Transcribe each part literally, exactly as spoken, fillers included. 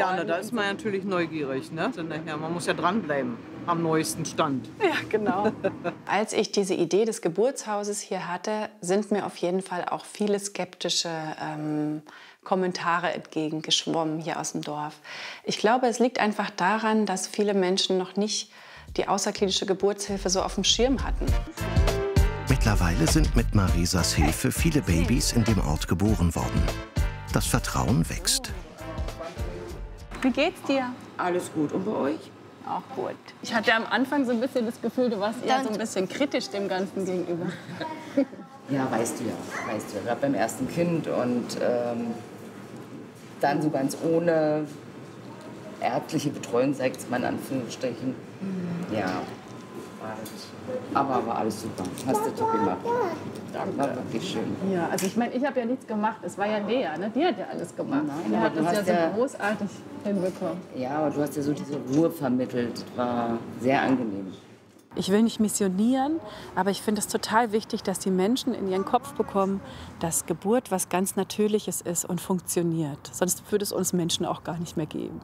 Ja, na, da ist man natürlich neugierig. Ne? Ja, man muss ja dranbleiben am neuesten Stand. Ja, genau. Als ich diese Idee des Geburtshauses hier hatte, sind mir auf jeden Fall auch viele skeptische ähm, Kommentare entgegengeschwommen hier aus dem Dorf. Ich glaube, es liegt einfach daran, dass viele Menschen noch nicht die außerklinische Geburtshilfe so auf dem Schirm hatten. Mittlerweile sind mit Marisas Hilfe viele Babys in dem Ort geboren worden. Das Vertrauen wächst. Wie geht's dir? Alles gut. Und bei euch? Auch gut. Ich hatte am Anfang so ein bisschen das Gefühl, du warst eher so ein bisschen kritisch dem Ganzen gegenüber. Ja, weißt du ja. Weißt du ja. Gerade beim ersten Kind und ähm, dann so ganz ohne ärztliche Betreuung, sagt es mal in Anführungsstrichen. Mhm. Ja, war das. Aber war alles super. Hast du top gemacht. Danke. War wirklich schön. Ja, also ich meine, ich habe ja nichts gemacht. Es war ja Lea, ne? Die hat ja alles gemacht. Nein, die aber hat du das ja hast so ja- großartig hinbekommen. Ja, aber du hast ja so diese Ruhe vermittelt. War sehr angenehm. Ich will nicht missionieren, aber ich finde es total wichtig, dass die Menschen in ihren Kopf bekommen, dass Geburt was ganz Natürliches ist und funktioniert. Sonst würde es uns Menschen auch gar nicht mehr geben.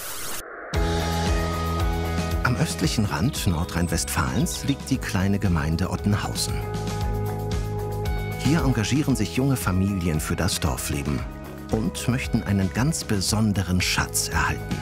Am östlichen Rand Nordrhein-Westfalens liegt die kleine Gemeinde Ottenhausen. Hier engagieren sich junge Familien für das Dorfleben und möchten einen ganz besonderen Schatz erhalten.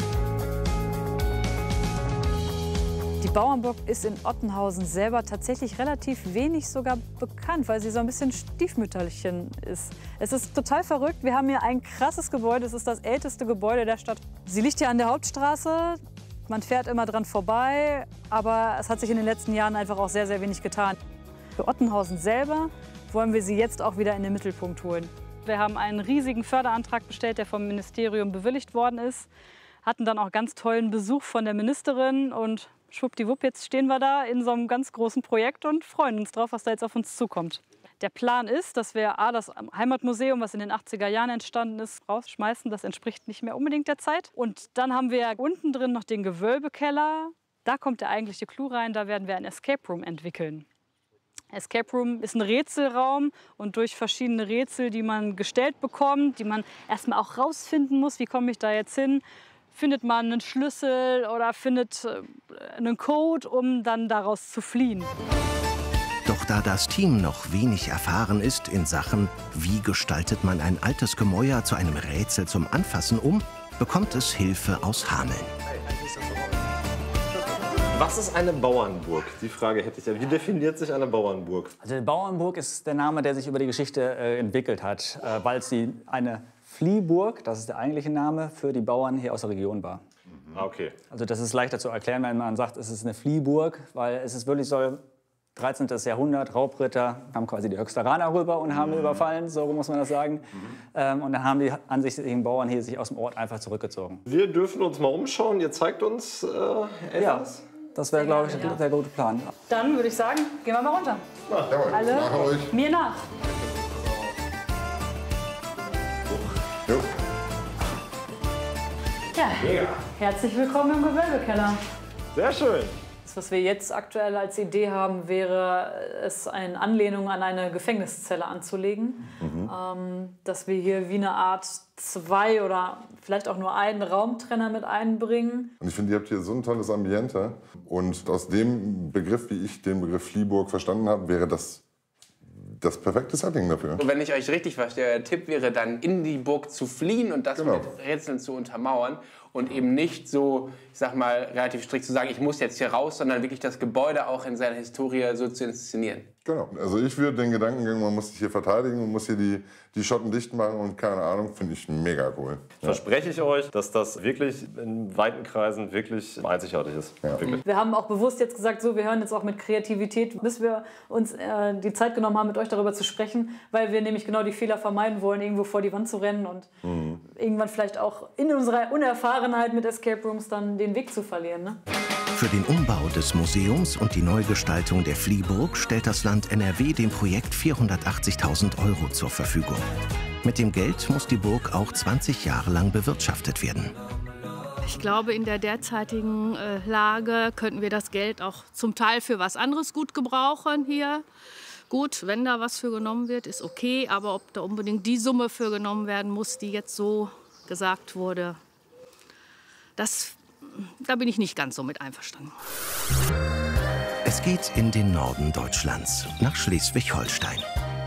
Die Bauernburg ist in Ottenhausen selber tatsächlich relativ wenig sogar bekannt, weil sie so ein bisschen Stiefmütterchen ist. Es ist total verrückt. Wir haben hier ein krasses Gebäude. Es ist das älteste Gebäude der Stadt. Sie liegt hier an der Hauptstraße. Man fährt immer dran vorbei, aber es hat sich in den letzten Jahren einfach auch sehr, sehr wenig getan. Für Ottenhausen selber wollen wir sie jetzt auch wieder in den Mittelpunkt holen. Wir haben einen riesigen Förderantrag bestellt, der vom Ministerium bewilligt worden ist. Hatten dann auch ganz tollen Besuch von der Ministerin und schwuppdiwupp, jetzt stehen wir da in so einem ganz großen Projekt und freuen uns drauf, was da jetzt auf uns zukommt. Der Plan ist, dass wir A, das Heimatmuseum, was in den achtziger Jahren entstanden ist, rausschmeißen. Das entspricht nicht mehr unbedingt der Zeit. Und dann haben wir unten drin noch den Gewölbekeller. Da kommt der eigentliche Clou rein, da werden wir ein Escape Room entwickeln. Escape Room ist ein Rätselraum und durch verschiedene Rätsel, die man gestellt bekommt, die man erstmal auch rausfinden muss, wie komme ich da jetzt hin, findet man einen Schlüssel oder findet einen Code, um dann daraus zu fliehen. Doch da das Team noch wenig erfahren ist in Sachen, wie gestaltet man ein altes Gemäuer zu einem Rätsel zum Anfassen um, bekommt es Hilfe aus Hameln. Was ist eine Bauernburg? Die Frage hätte ich ja. Wie definiert sich eine Bauernburg? Also die Bauernburg ist der Name, der sich über die Geschichte äh, entwickelt hat, äh, weil sie eine Fliehburg, das ist der eigentliche Name, für die Bauern hier aus der Region war. Ah, okay. Also das ist leichter zu erklären, wenn man sagt, es ist eine Fliehburg, weil es ist wirklich so dreizehnten. Jahrhundert, Raubritter haben quasi die Höxteraner rüber und haben Mhm. überfallen, so muss man das sagen. Mhm. Ähm, und dann haben die ansichtlichen Bauern hier sich aus dem Ort einfach zurückgezogen. Wir dürfen uns mal umschauen. Ihr zeigt uns äh, etwas. Ja, das wäre, glaube ich, gerne, ja. der gute Plan. Dann würde ich sagen, gehen wir mal runter. Jawohl, Alle nach euch. mir nach. Jo. Ja, Mega. herzlich willkommen im Gewölbekeller. Sehr schön. Das, was wir jetzt aktuell als Idee haben, wäre es eine Anlehnung an eine Gefängniszelle anzulegen. Mhm. Ähm, dass wir hier wie eine Art zwei oder vielleicht auch nur einen Raumtrenner mit einbringen. Und ich finde, ihr habt hier so ein tolles Ambiente. Und aus dem Begriff, wie ich den Begriff Fliehburg verstanden habe, wäre das das perfekte Setting dafür. Und wenn ich euch richtig verstehe, der Tipp wäre dann, in die Burg zu fliehen und das Genau. mit Rätseln zu untermauern und eben nicht so, ich sag mal, relativ strikt zu sagen, ich muss jetzt hier raus, sondern wirklich das Gebäude auch in seiner Historie so zu inszenieren. Genau. Also ich würde den Gedankengang, man muss sich hier verteidigen und muss hier die, die Schotten dicht machen und keine Ahnung, finde ich mega cool. Ja. Verspreche ich euch, dass das wirklich in weiten Kreisen wirklich einzigartig ist. Ja. Wirklich. Wir haben auch bewusst jetzt gesagt, so, wir hören jetzt auch mit Kreativität, bis wir uns äh, die Zeit genommen haben, mit euch darüber zu sprechen, weil wir nämlich genau die Fehler vermeiden wollen, irgendwo vor die Wand zu rennen und Mhm. irgendwann vielleicht auch in unserer Unerfahrenheit mit Escape Rooms dann den Weg zu verlieren. Ne? Für den Umbau des Museums und die Neugestaltung der Fliehburg stellt das Land N R W dem Projekt vierhundertachtzigtausend Euro zur Verfügung. Mit dem Geld muss die Burg auch zwanzig Jahre lang bewirtschaftet werden. Ich glaube, in der derzeitigen äh, Lage könnten wir das Geld auch zum Teil für was anderes gut gebrauchen hier. Gut, wenn da was für genommen wird, ist okay, aber ob da unbedingt die Summe für genommen werden muss, die jetzt so gesagt wurde, das, da bin ich nicht ganz so mit einverstanden. Es geht in den Norden Deutschlands, nach Schleswig-Holstein.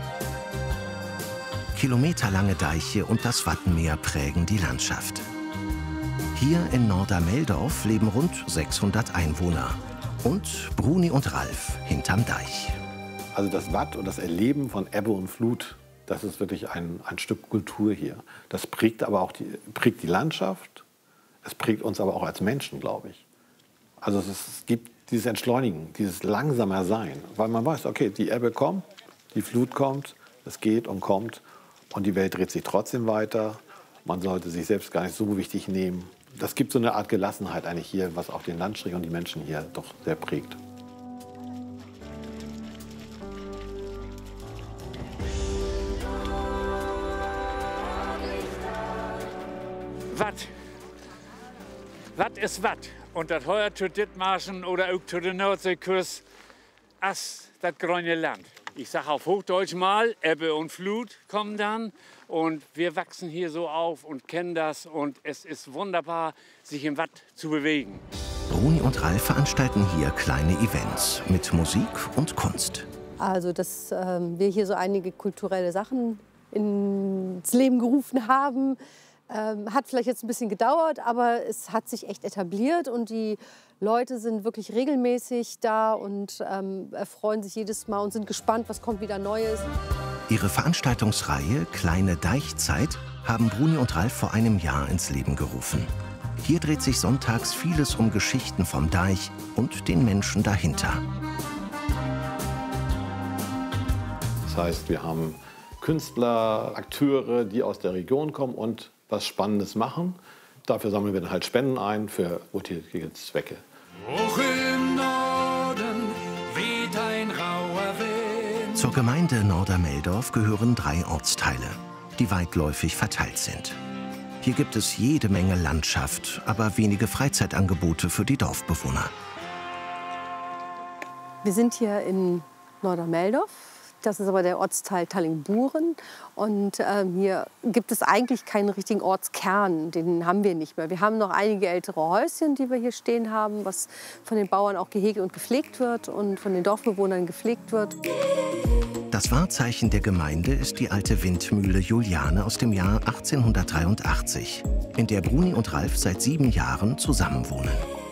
Kilometerlange Deiche und das Wattenmeer prägen die Landschaft. Hier in Nordermeldorf leben rund sechshundert Einwohner. Und Bruni und Ralf hinterm Deich. Also das Watt und das Erleben von Ebbe und Flut, das ist wirklich ein, ein Stück Kultur hier. Das prägt aber auch die, prägt die Landschaft, es prägt uns aber auch als Menschen, glaube ich. Also es, ist, es gibt dieses Entschleunigen, dieses langsamer Sein, weil man weiß, okay, die Ebbe kommt, die Flut kommt, es geht und kommt und die Welt dreht sich trotzdem weiter. Man sollte sich selbst gar nicht so wichtig nehmen. Das gibt so eine Art Gelassenheit eigentlich hier, was auch den Landstrich und die Menschen hier doch sehr prägt. Watt. Watt ist Watt. Und das heuer zu Dithmarschen oder auch zu der Nordseeküste, as das grüne Land. Ich sage auf Hochdeutsch mal, Ebbe und Flut kommen dann. Und wir wachsen hier so auf und kennen das. Und es ist wunderbar, sich im Watt zu bewegen. Bruni und Ralf veranstalten hier kleine Events mit Musik und Kunst. Also, dass ähm, wir hier so einige kulturelle Sachen ins Leben gerufen haben, ähm, hat vielleicht jetzt ein bisschen gedauert, aber es hat sich echt etabliert und die Leute sind wirklich regelmäßig da und ähm, erfreuen sich jedes Mal und sind gespannt, was kommt wieder Neues. Ihre Veranstaltungsreihe Kleine Deichzeit haben Bruni und Ralf vor einem Jahr ins Leben gerufen. Hier dreht sich sonntags vieles um Geschichten vom Deich und den Menschen dahinter. Das heißt, wir haben Künstler, Akteure, die aus der Region kommen und was Spannendes machen. Dafür sammeln wir dann halt Spenden ein für wohltätige Zwecke. Hoch im Norden weht ein rauer Wind. Zur Gemeinde Nordermeldorf gehören drei Ortsteile, die weitläufig verteilt sind. Hier gibt es jede Menge Landschaft, aber wenige Freizeitangebote für die Dorfbewohner. Wir sind hier in Nordermeldorf. Das ist aber der Ortsteil Tallingburen. Und ähm, hier gibt es eigentlich keinen richtigen Ortskern. Den haben wir nicht mehr. Wir haben noch einige ältere Häuschen, die wir hier stehen haben, was von den Bauern auch gehegt und gepflegt wird und von den Dorfbewohnern gepflegt wird. Das Wahrzeichen der Gemeinde ist die alte Windmühle Juliane aus dem Jahr achtzehnhundertdreiundachtzig, in der Bruni und Ralf seit sieben Jahren zusammenwohnen.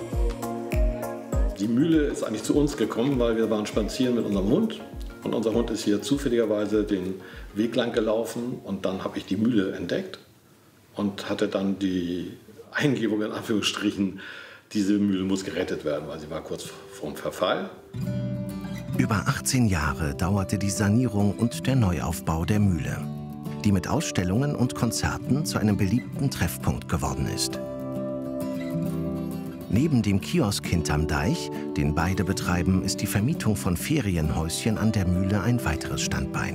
Die Mühle ist eigentlich zu uns gekommen, weil wir waren spazieren mit unserem Hund. Und unser Hund ist hier zufälligerweise den Weg lang gelaufen. Und dann habe ich die Mühle entdeckt und hatte dann die Eingebung, in Anführungsstrichen, diese Mühle muss gerettet werden, weil sie war kurz vorm Verfall. Über achtzehn Jahre dauerte die Sanierung und der Neuaufbau der Mühle, die mit Ausstellungen und Konzerten zu einem beliebten Treffpunkt geworden ist. Neben dem Kiosk hinterm Deich, den beide betreiben, ist die Vermietung von Ferienhäuschen an der Mühle ein weiteres Standbein.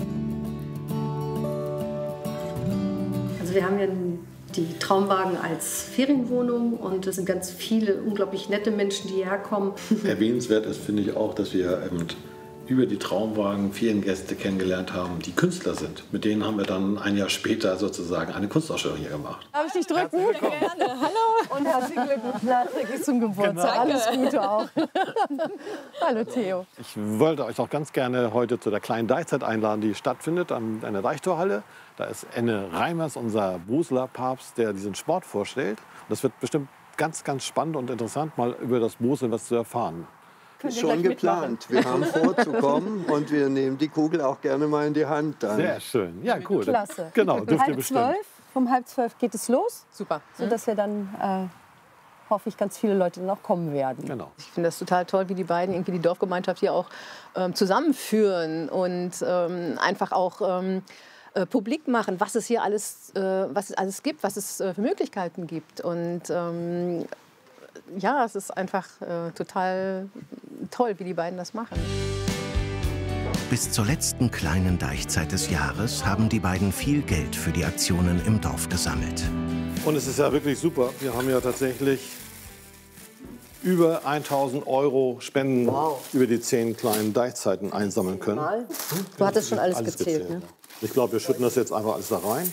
Also wir haben ja die Traumwagen als Ferienwohnung und es sind ganz viele unglaublich nette Menschen, die hierher kommen. Erwähnenswert ist, finde ich auch, dass wir eben über die Traumwagen vielen Gäste kennengelernt haben, die Künstler sind. Mit denen haben wir dann ein Jahr später sozusagen eine Kunstausstellung hier gemacht. Darf ich dich drücken? Gerne. Hallo. Und herzlichen Glückwunsch nachträglich zum Geburtstag. Genau. Alles Gute auch. Hallo Theo. Ich wollte euch auch ganz gerne heute zu der kleinen Deichzeit einladen, die stattfindet an der Deichtorhalle. Da ist Enne Reimers, unser Boseler Papst, der diesen Sport vorstellt. Das wird bestimmt ganz, ganz spannend und interessant, mal über das Boseln was zu erfahren. Ist schon geplant. Wir haben vor zu kommen und wir nehmen die Kugel auch gerne mal in die Hand. Dann. Sehr schön. Ja, gut. Klasse. Genau, dürft ihr halb bestimmt. zwölf, um halb zwölf geht es los. Super. Sodass wir dann, äh, hoffe ich, ganz viele Leute dann auch kommen werden. Genau. Ich finde das total toll, wie die beiden irgendwie die Dorfgemeinschaft hier auch ähm, zusammenführen und ähm, einfach auch ähm, äh, publik machen, was es hier alles, äh, was es alles gibt, was es äh, für Möglichkeiten gibt. Und ähm, ja, es ist einfach äh, total toll, wie die beiden das machen. Bis zur letzten kleinen Deichzeit des Jahres haben die beiden viel Geld für die Aktionen im Dorf gesammelt. Und es ist ja wirklich super. Wir haben ja tatsächlich über tausend Euro Spenden wow. über die zehn kleinen Deichzeiten einsammeln können. Du hattest schon alles, alles gezählt, gezählt, ne? Ich glaube, wir schütten das jetzt einfach alles da rein.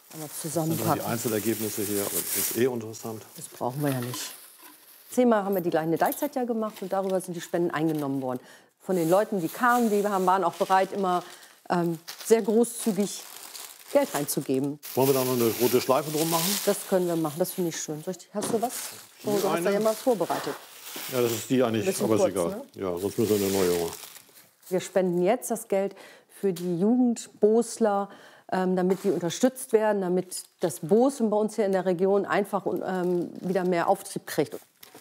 Aber Das zusammenpacken. sind die Einzelergebnisse hier, aber das ist eh interessant. Das brauchen wir ja nicht. Zehnmal haben wir die gleiche Deizeit ja gemacht und darüber sind die Spenden eingenommen worden. Von den Leuten, die kamen, die haben, waren auch bereit, immer ähm, sehr großzügig Geld reinzugeben. Wollen wir da noch eine rote Schleife drum machen? Das können wir machen, das finde ich schön. Soll ich, hast du was? Oh, du hast Eine? da ja mal vorbereitet. Ja, das ist die eigentlich, Ein bisschen aber ist kurz, egal. ne? Ja, sonst müssen wir eine neue machen. Wir spenden jetzt das Geld für die Jugendbosler, ähm, damit die unterstützt werden, damit das Bosen bei uns hier in der Region einfach ähm, wieder mehr Auftrieb kriegt.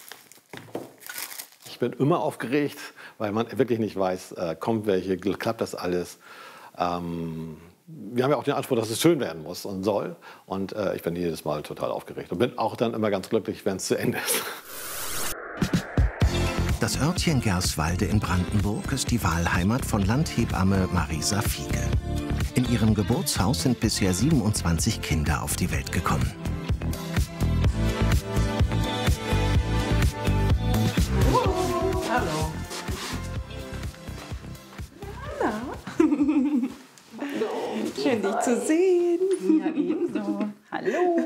Ich bin immer aufgeregt, weil man wirklich nicht weiß, äh, kommt welche, klappt das alles. Ähm, wir haben ja auch den Anspruch, dass es schön werden muss und soll. Und äh, ich bin jedes Mal total aufgeregt und bin auch dann immer ganz glücklich, wenn es zu Ende ist. Das Örtchen Gerswalde in Brandenburg ist die Wahlheimat von Landhebamme Marisa Fiege. In ihrem Geburtshaus sind bisher siebenundzwanzig Kinder auf die Welt gekommen. Hallo. Schön, dich zu sehen. Ja, ebenso. Hallo.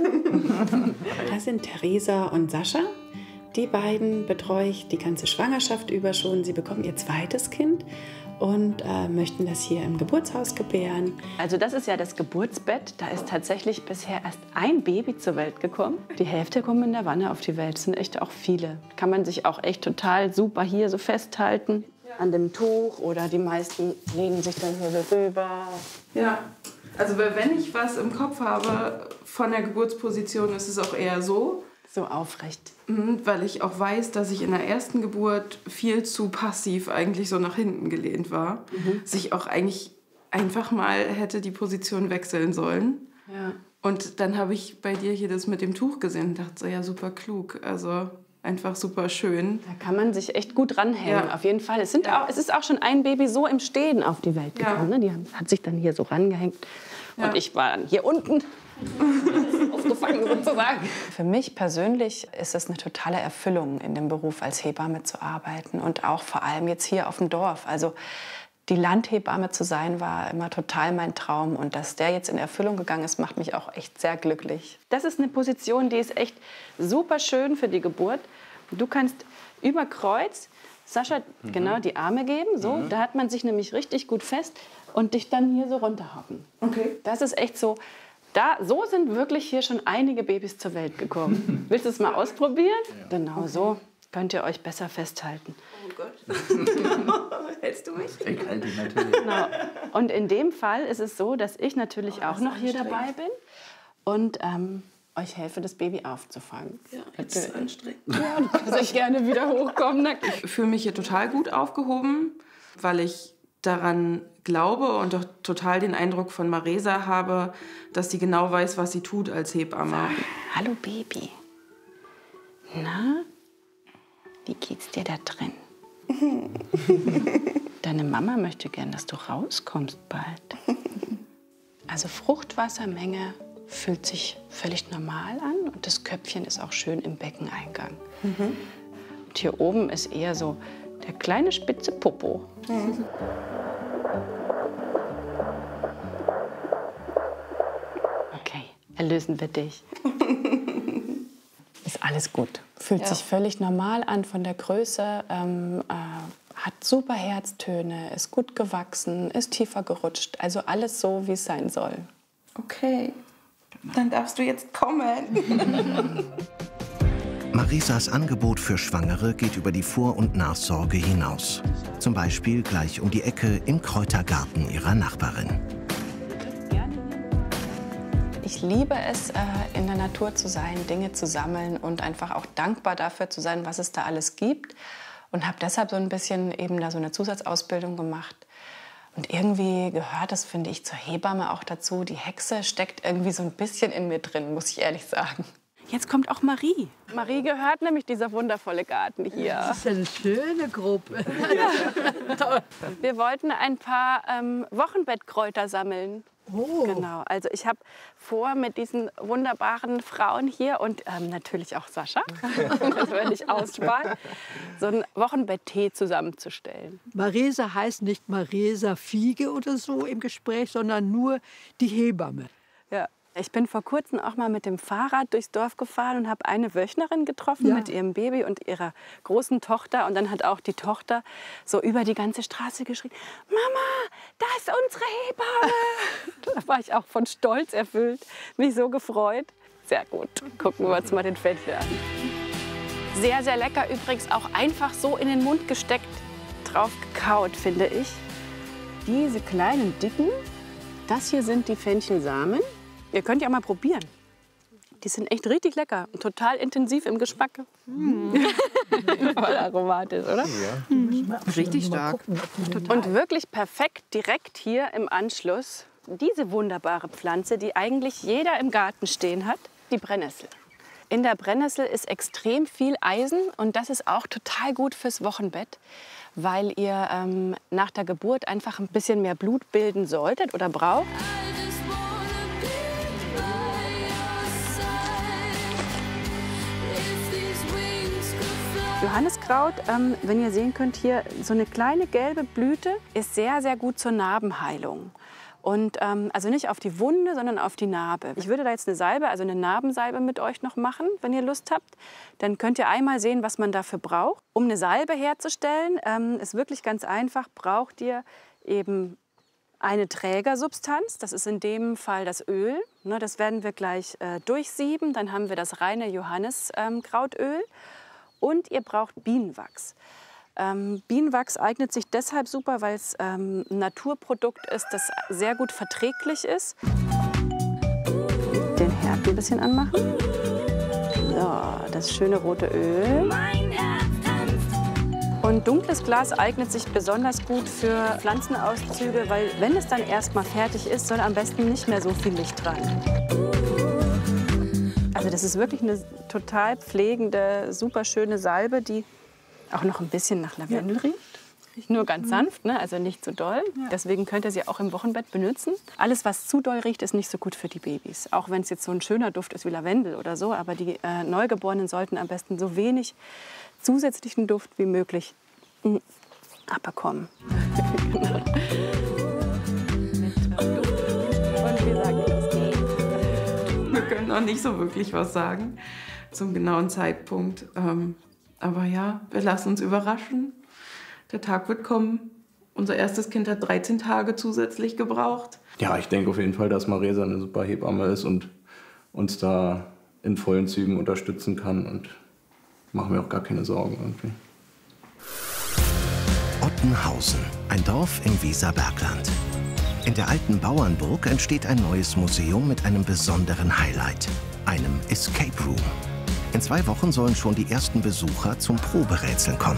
Das sind Theresa und Sascha. Die beiden betreue ich die ganze Schwangerschaft über schon. Sie bekommen ihr zweites Kind und äh, möchten das hier im Geburtshaus gebären. Also das ist ja das Geburtsbett. Da ist tatsächlich bisher erst ein Baby zur Welt gekommen. Die Hälfte kommen in der Wanne auf die Welt. Das sind echt auch viele. Kann man sich auch echt total super hier so festhalten an dem Tuch oder die meisten legen sich dann hier so rüber. Ja, also weil wenn ich was im Kopf habe von der Geburtsposition, ist es auch eher so. So aufrecht. Mhm, weil ich auch weiß, dass ich in der ersten Geburt viel zu passiv eigentlich so nach hinten gelehnt war. Mhm. Dass ich auch eigentlich einfach mal hätte die Position wechseln sollen. Ja. Und dann habe ich bei dir hier das mit dem Tuch gesehen und dachte so, ja, super klug. Also einfach super schön. Da kann man sich echt gut ranhängen, Ja. auf jeden Fall. Es, sind auch, es ist auch schon ein Baby so im Stehen auf die Welt gekommen. Ja. Ne? Die haben, hat sich dann hier so rangehängt. Ja. Und ich war dann hier unten. Aufgefangen sozusagen. Für mich persönlich ist es eine totale Erfüllung, in dem Beruf als Hebamme zu arbeiten und auch vor allem jetzt hier auf dem Dorf. Also die Landhebamme zu sein, war immer total mein Traum und dass der jetzt in Erfüllung gegangen ist, macht mich auch echt sehr glücklich. Das ist eine Position, die ist echt super schön für die Geburt. Du kannst über Kreuz Sascha Mhm. genau die Arme geben, so, Mhm. da hat man sich nämlich richtig gut fest und dich dann hier so runterhocken. Okay. Das ist echt so. Da, so sind wirklich hier schon einige Babys zur Welt gekommen. Willst du es mal ausprobieren? Ja. Genau so könnt ihr euch besser festhalten. Oh Gott. Hältst du mich? Ich halte dich natürlich. Genau. Und in dem Fall ist es so, dass ich natürlich Oh, auch noch hier dabei bin und ähm, euch helfe, das Baby aufzufangen. Ja, jetzt ist es anstrengend. Ja, du kannst euch gerne wieder hochkommen. Ne? Ich fühle mich hier total gut aufgehoben, weil ich daran glaube und auch total den Eindruck von Marisa habe, dass sie genau weiß, was sie tut als Hebamme. Hallo Baby. Na, wie geht's dir da drin? Deine Mama möchte gern, dass du rauskommst bald. Also Fruchtwassermenge fühlt sich völlig normal an und das Köpfchen ist auch schön im Beckeneingang. Mhm. Und hier oben ist eher so der kleine spitze Popo. Mhm. Okay, erlösen wir dich. Ist alles gut. Fühlt Ja. sich völlig normal an von der Größe, ähm, äh, hat super Herztöne, ist gut gewachsen, ist tiefer gerutscht. Also alles so, wie es sein soll. Okay, dann darfst du jetzt kommen. Marisas Angebot für Schwangere geht über die Vor- und Nachsorge hinaus. Zum Beispiel gleich um die Ecke im Kräutergarten ihrer Nachbarin. Ich liebe es, äh, in der Natur zu sein, Dinge zu sammeln und einfach auch dankbar dafür zu sein, was es da alles gibt. Und habe deshalb so ein bisschen eben da so eine Zusatzausbildung gemacht. Und irgendwie gehört das, finde ich, zur Hebamme auch dazu. Die Hexe steckt irgendwie so ein bisschen in mir drin, muss ich ehrlich sagen. Jetzt kommt auch Marie. Marie gehört nämlich dieser wundervolle Garten hier. Das ist ja eine schöne Gruppe. Wir wollten ein paar ähm, Wochenbettkräuter sammeln. Oh. Genau, also ich habe vor, mit diesen wunderbaren Frauen hier und ähm, natürlich auch Sascha, das werde ich aussparen, so einen Wochenbetttee zusammenzustellen. Marisa heißt nicht Marisa Fiege oder so im Gespräch, sondern nur die Hebamme. Ja. Ich bin vor kurzem auch mal mit dem Fahrrad durchs Dorf gefahren und habe eine Wöchnerin getroffen Ja. mit ihrem Baby und ihrer großen Tochter. Und dann hat auch die Tochter so über die ganze Straße geschrien, Mama, da ist unsere Hebamme. Da war ich auch von Stolz erfüllt, mich so gefreut. Sehr gut, gucken wir uns mal den Fenchel an. Sehr, sehr lecker übrigens, auch einfach so in den Mund gesteckt, drauf gekaut, finde ich. Diese kleinen dicken, das hier sind die Fenchelsamen. Ihr könnt ja mal probieren. Die sind echt richtig lecker und total intensiv im Geschmack. Mm. Voll aromatisch, oder? Ja. Mhm. Richtig stark. Und wirklich perfekt direkt hier im Anschluss diese wunderbare Pflanze, die eigentlich jeder im Garten stehen hat, die Brennnessel. In der Brennnessel ist extrem viel Eisen und das ist auch total gut fürs Wochenbett, weil ihr ähm, nach der Geburt einfach ein bisschen mehr Blut bilden solltet oder braucht. Johanniskraut, ähm, wenn ihr sehen könnt, hier so eine kleine gelbe Blüte, ist sehr, sehr gut zur Narbenheilung. Und ähm, also nicht auf die Wunde, sondern auf die Narbe. Ich würde da jetzt eine Salbe, also eine Narbensalbe mit euch noch machen, wenn ihr Lust habt. Dann könnt ihr einmal sehen, was man dafür braucht. Um eine Salbe herzustellen, ähm, ist wirklich ganz einfach, braucht ihr eben eine Trägersubstanz. Das ist in dem Fall das Öl. Ne, das werden wir gleich äh, durchsieben. Dann haben wir das reine Johanniskrautöl. Ähm, Und ihr braucht Bienenwachs. Ähm, Bienenwachs eignet sich deshalb super, weil es ähm, ein Naturprodukt ist, das sehr gut verträglich ist. Den Herd ein bisschen anmachen. So, das schöne rote Öl. Und dunkles Glas eignet sich besonders gut für Pflanzenauszüge, weil wenn es dann erstmal fertig ist, soll am besten nicht mehr so viel Licht dran. Also das ist wirklich eine total pflegende, super schöne Salbe, die auch noch ein bisschen nach Lavendel riecht. Nur ganz sanft, ne? Also nicht zu doll. Ja. Deswegen könnt ihr sie auch im Wochenbett benutzen. Alles, was zu doll riecht, ist nicht so gut für die Babys. Auch wenn es jetzt so ein schöner Duft ist wie Lavendel oder so. Aber die äh, Neugeborenen sollten am besten so wenig zusätzlichen Duft wie möglich mh, abbekommen. Genau. Und wir sagen, das geht. Wir können noch nicht so wirklich was sagen zum genauen Zeitpunkt. Ähm, aber ja, wir lassen uns überraschen. Der Tag wird kommen. Unser erstes Kind hat dreizehn Tage zusätzlich gebraucht. Ja, ich denke auf jeden Fall, dass Maresa eine super Hebamme ist und uns da in vollen Zügen unterstützen kann. Und machen wir auch gar keine Sorgen irgendwie. Ottenhausen, ein Dorf im Weserbergland. In der alten Bauernburg entsteht ein neues Museum mit einem besonderen Highlight, einem Escape Room. In zwei Wochen sollen schon die ersten Besucher zum Proberätseln kommen.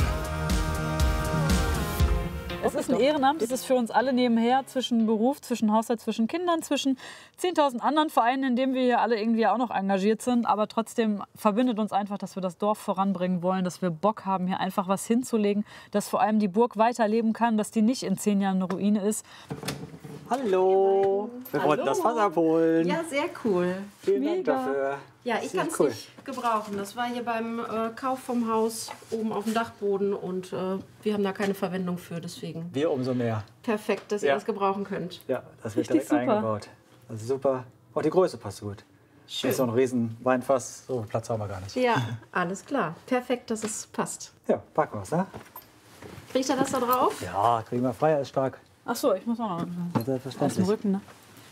Es ist ein Ehrenamt, es ist für uns alle nebenher, zwischen Beruf, zwischen Haushalt, zwischen Kindern, zwischen zehntausend anderen Vereinen, in denen wir hier alle irgendwie auch noch engagiert sind. Aber trotzdem verbindet uns einfach, dass wir das Dorf voranbringen wollen, dass wir Bock haben, hier einfach was hinzulegen, dass vor allem die Burg weiterleben kann, dass die nicht in zehn Jahren eine Ruine ist. Hallo, wir Hallo. wollten das Wasser abholen. Ja, sehr cool. Vielen Dank dafür. Ja, ich Sehr kann es cool. nicht gebrauchen. Das war hier beim äh, Kauf vom Haus oben auf dem Dachboden und äh, wir haben da keine Verwendung für, deswegen Wir umso mehr. perfekt, dass ihr Ja. das gebrauchen könnt. Ja, das wird Richtig direkt super. eingebaut. Das ist super. Auch die Größe passt gut. Schön. Das ist so ein riesen Weinfass. So viel Platz haben wir gar nicht. Ja, alles klar. Perfekt, dass es passt. Ja, packen wir's, ne? Kriegt er das da drauf? Ja, kriegen wir frei, ist stark. Ach so, ich muss auch noch Ja, selbstverständlich. aus dem Rücken, ne?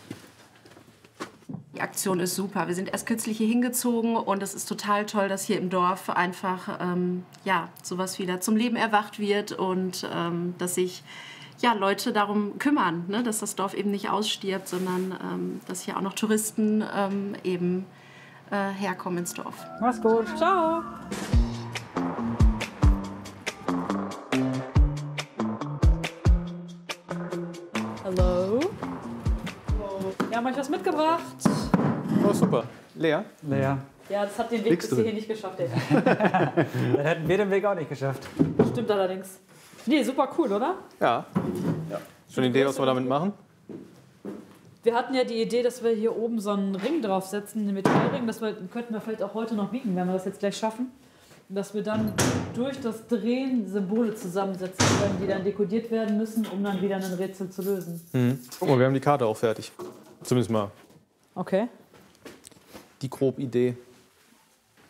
Die Aktion ist super. Wir sind erst kürzlich hier hingezogen und es ist total toll, dass hier im Dorf einfach ähm, ja, sowas wieder zum Leben erwacht wird und ähm, dass sich ja, Leute darum kümmern, ne? Dass das Dorf eben nicht ausstirbt, sondern ähm, dass hier auch noch Touristen ähm, eben äh, herkommen ins Dorf. Mach's gut. Ciao. Hallo. Wir haben euch was mitgebracht. Oh, super. Lea? Lea. Ja, das hat den Weg Nix bis drin. hierhin nicht geschafft, ey. Dann hätten wir den Weg auch nicht geschafft. Stimmt allerdings. Nee, super cool, oder? Ja. ja. Schon eine Idee, was wir damit machen? Wir hatten ja die Idee, dass wir hier oben so einen Ring draufsetzen, einen Metallring. Das wir, könnten wir vielleicht auch heute noch biegen, wenn wir das jetzt gleich schaffen. Und dass wir dann durch das Drehen Symbole zusammensetzen können, die dann dekodiert werden müssen, um dann wieder ein Rätsel zu lösen. Mhm. Guck mal, wir haben die Karte auch fertig. Zumindest mal. Okay. die Grobidee.